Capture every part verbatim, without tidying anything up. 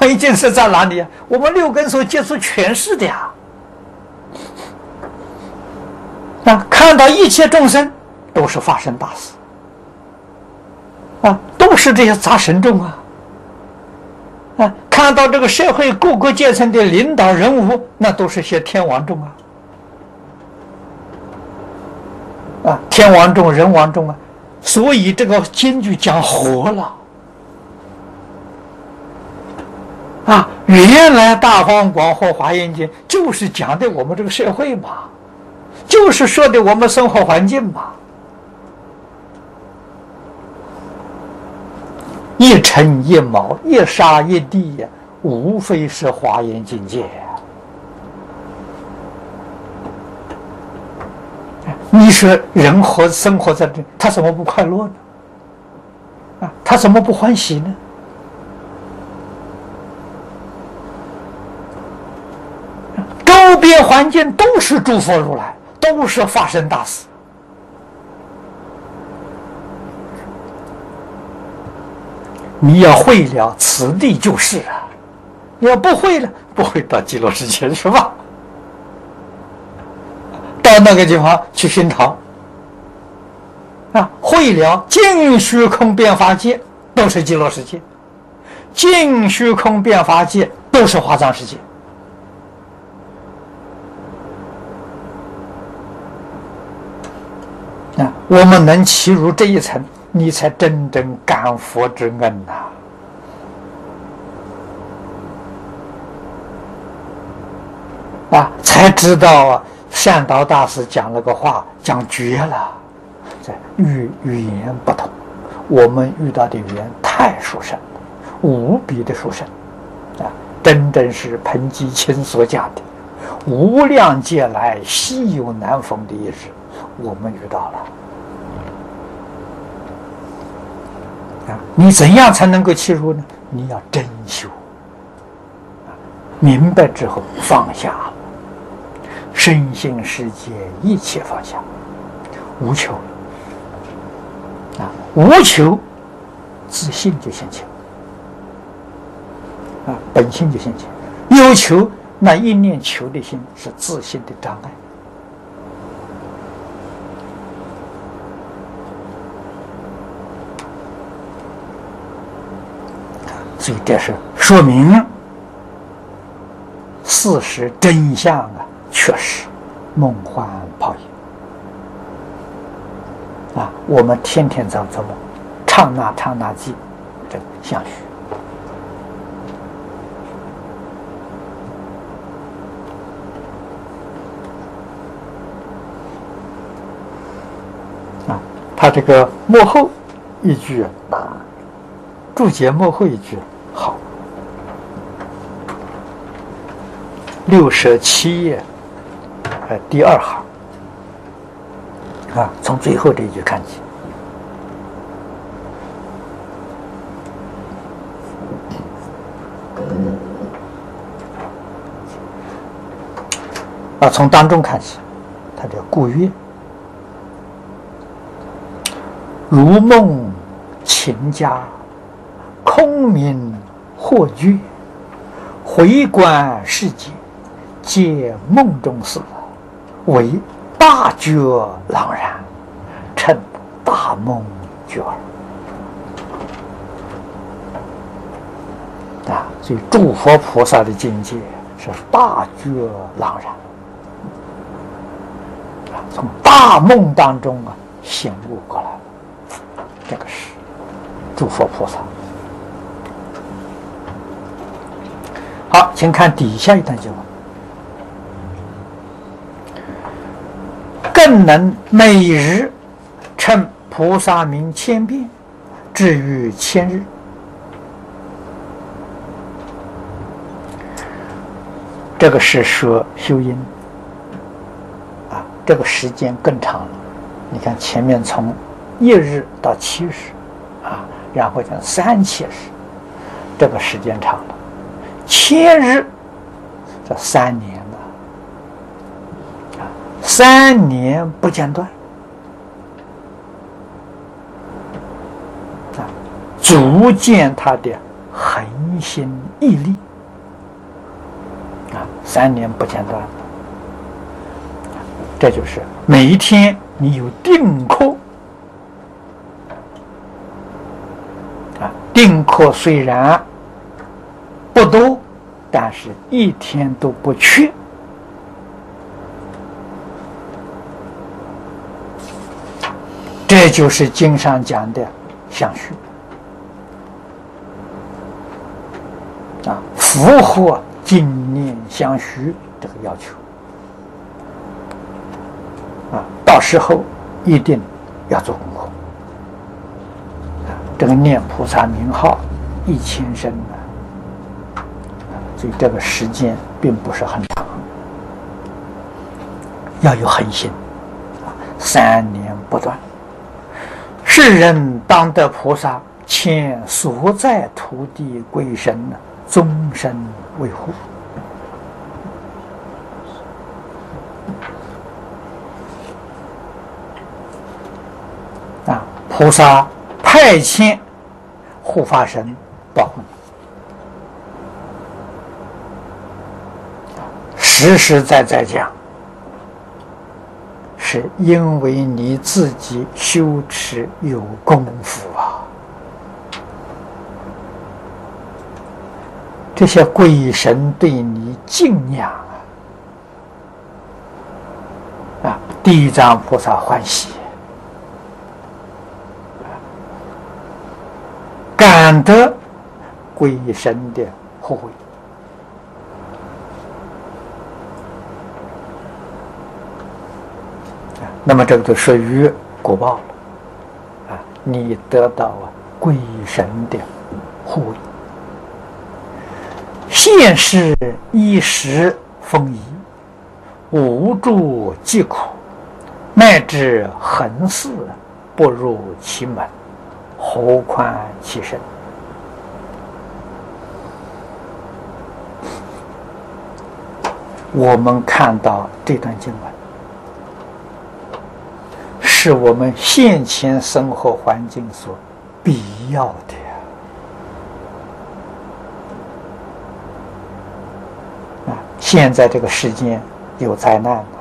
已经是在哪里啊？我们六根所接触全是的呀。啊，看到一切众生都是发生大事，啊，都是这些杂神众啊。啊，看到这个社会各个阶层的领导人物，那都是些天王众啊。啊，天王众、人王众啊，所以这个经就讲活了。啊，原来大方广和华严经就是讲的我们这个社会嘛，就是说的我们生活环境嘛。一尘一毛，一沙一地呀，无非是华严境界。你说人活生活在这，他怎么不快乐呢？啊，他怎么不欢喜呢？周边环境都是诸佛如来，都是发生大事。你要会了，此地就是啊；你要不会了，不会到极乐世界去吧？到那个地方去寻讨啊，会了，尽虚空变法界都是极乐世界，尽虚空变法界都是华藏世界。啊，我们能契入这一层，你才真正感佛之恩呐、啊！啊，才知道啊，善导大师讲了个话，讲绝了，这语语言不同，我们遇到的语言太殊胜，无比的殊胜，啊，真正是彭基清所讲的，无量劫来稀有难逢的一日，我们遇到了。啊，你怎样才能够契入呢？你要真修，啊，明白之后放下，身心世界一切放下，无求。啊，无求，自信就现前。啊，本性就现前。有求，那一念求的心是自信的障碍。所以这是说明事实真相啊，确实梦幻泡影啊！我们天天在做梦，刹那刹那即这个相续啊！他这个幕后一句啊，注解幕后一句好，六十七页，呃，第二行啊，从最后这一句看起。啊，从当中看起，他叫故曰：如梦情家，空明惑觉，回观世界，皆梦中事，为大觉朗然，称大梦觉耳。啊，所以诸佛菩萨的境界是大觉朗然，啊，从大梦当中啊醒悟过来了，这个是诸佛菩萨。好，请看底下一段经文。更能每日称菩萨名千遍，至于千日。这个是说修因啊，这个时间更长了。你看前面从一日到七日啊，然后讲三千日，这个时间长了。千日，这三年了，啊，三年不间断，啊，足见他的恒精心毅力啊，三年不间断。这就是每一天你有定课啊，定课虽然不多，但是一天都不缺。这就是经上讲的相续啊，符合经念相续这个要求啊。到时候一定要做功课啊。这个念菩萨名号一千声呢，所以这个时间并不是很长，要有恒心啊，三年不断。世人当得菩萨，欠所在土地归身呢，终身维护。啊，菩萨派遣护法神保护你，实实在在讲，是因为你自己修持有功夫啊。这些鬼神对你敬仰啊，啊，地藏菩萨欢喜，感得鬼神的护卫。那么这个就属于果报了啊！你得到啊鬼神的护卫，现世衣食丰衣，无助疾苦，乃至横死不入其门，何况其身？我们看到这段经文，是我们现前生活环境所必要的呀！啊，现在这个世间有灾难了，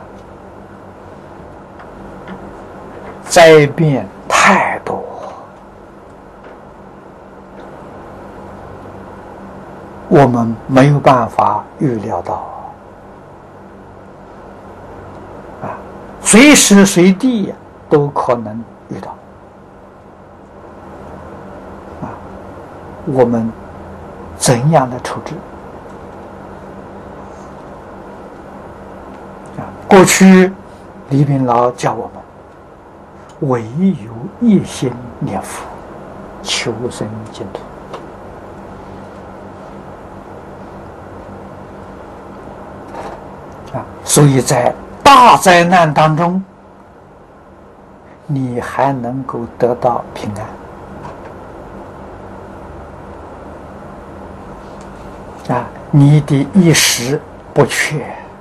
灾变太多，我们没有办法预料到啊，随时随地呀都可能遇到啊，我们怎样的处置啊？过去李炳老教我们，唯有一心念佛，求生净土啊，所以在大灾难当中，你还能够得到平安啊！你的衣食不缺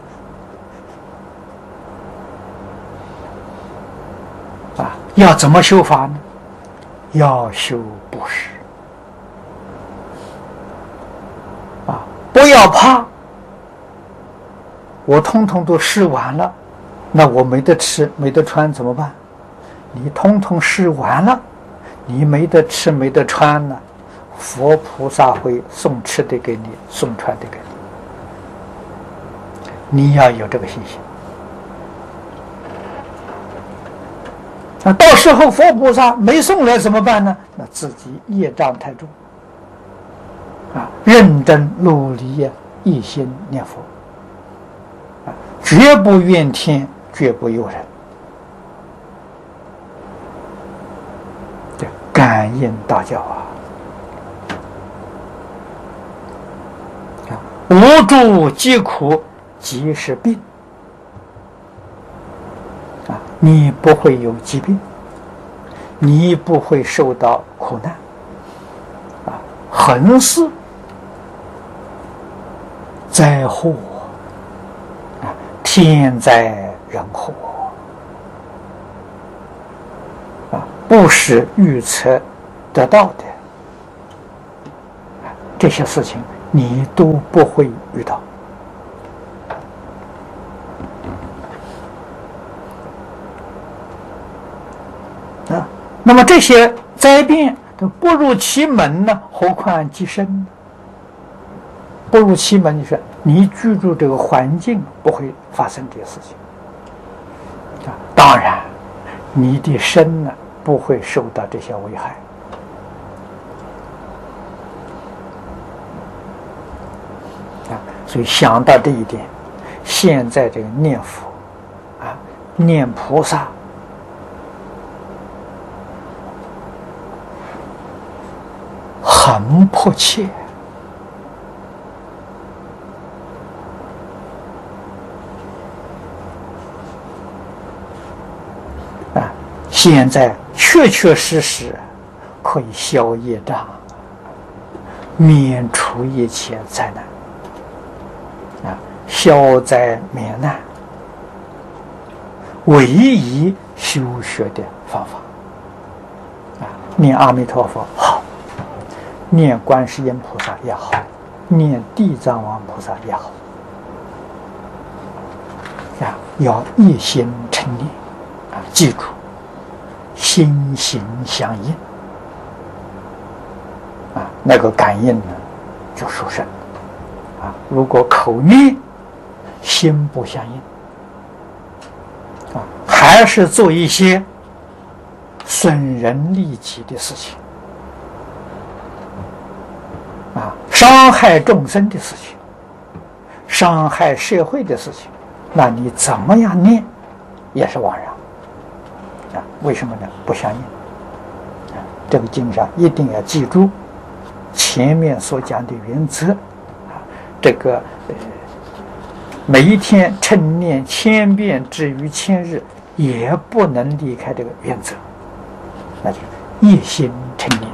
啊！要怎么修法呢？要修布施啊！不要怕，我通通都施完了，那我没得吃没得穿怎么办？你通通施完了，你没得吃没得穿了，佛菩萨会送吃的给你，送穿的给你。你要有这个信心。那到时候佛菩萨没送来怎么办呢？那自己业障太重啊，认真努力呀，一心念佛啊，绝不怨天，绝不尤人。感应大教啊！无助疾苦即是病啊！你不会有疾病，你不会受到苦难啊！横死灾祸啊，天灾人祸。不是预测得到的， 这些事情你都不会遇到。啊，那么这些灾变都不入其门呢，何况其身呢？不入其门，就是你居住这个环境不会发生这些事情。啊，当然，你的身呢不会受到这些危害。啊，所以想到这一点，现在这个念佛啊，念菩萨。很迫切啊！现在确确实实可以消业障，免除一切灾难啊，消灾免难，唯一修学的方法啊！念阿弥陀佛好。念观世音菩萨也好，念地藏王菩萨也好，啊，要一心称念，啊，记住，心行相应，啊，那个感应呢就殊胜，啊，如果口念，心不相应，啊，还是做一些损人利己的事情。啊，伤害众生的事情，伤害社会的事情，那你怎么样念也是枉然啊？为什么呢？不相应啊！这个经上一定要记住前面所讲的原则啊。这个呃，每一天称念千遍至于千日，也不能离开这个原则，那就是一心称念。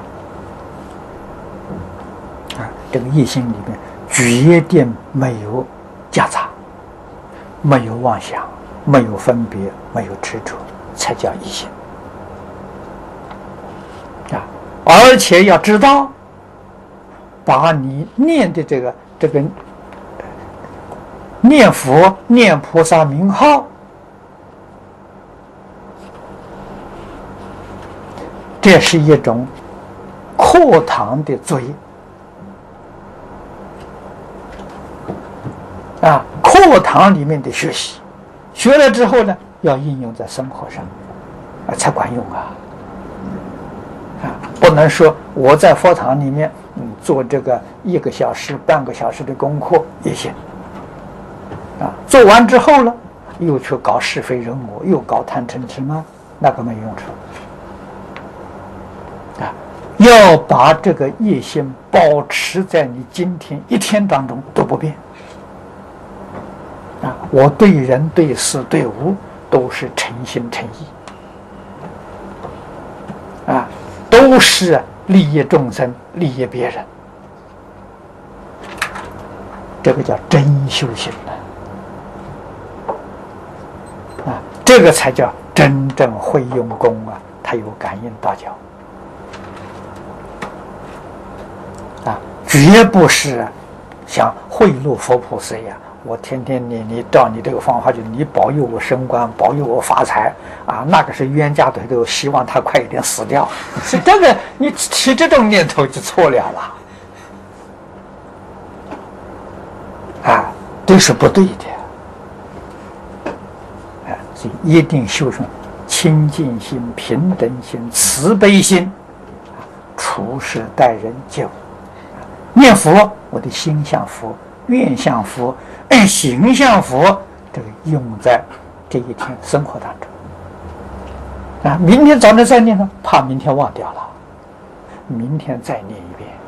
这个一心里面决定没有夹杂，没有妄想，没有分别，没有执着，才叫一心啊！而且要知道，把你念的这个这个念佛、念菩萨名号，这是一种课堂的作业。啊，课堂里面的学习，学了之后呢，要应用在生活上，啊，才管用啊！啊，不能说我在佛堂里面，嗯，做这个一个小时、半个小时的功课也行，啊，做完之后呢，又去搞是非人我，又搞贪嗔痴慢，那个没用处。啊，要把这个业心保持在你今天一天当中都不变。啊，我对人对事对物都是诚心诚意，啊，都是利益众生、利益别人，这个叫真修行的，啊，这个才叫真正会用功啊，他有感应道交，啊，绝不是像贿赂佛菩萨一样。我天天你你照你这个方法，就你保佑我升官，保佑我发财啊！那个是冤家对头，希望他快一点死掉。是这个，你起这种念头就错了了，啊，这是不对的。啊，所以一定修成清净心、平等心、慈悲心，啊，处事待人接物，啊，念佛，我的心向佛，愿向佛。按形象佛，这个用在这一天生活当中啊。明天早上再念呢，怕明天忘掉了，明天再念一遍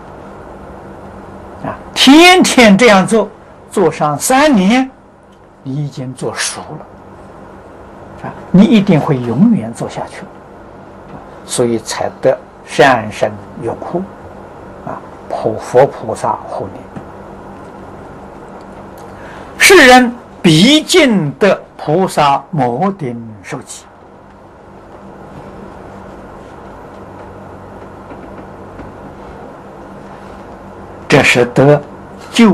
啊。天天这样做，做上三年，你已经做熟了啊，你一定会永远做下去，所以才得善生永护啊，普佛菩萨护念。世人必尽得菩萨摩顶受记， 是得